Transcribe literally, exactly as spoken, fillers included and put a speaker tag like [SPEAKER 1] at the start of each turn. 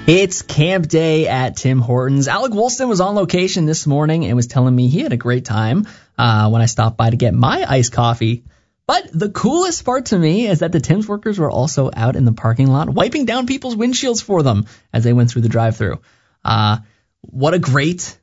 [SPEAKER 1] It's camp day at Tim Hortons. Alec Woolston was on location this morning and was telling me he had a great time uh, when I stopped by to get my iced coffee. But the coolest part to me is that the Tim's workers were also out in the parking lot wiping down people's windshields for them as they went through the drive-thru. Uh, what a great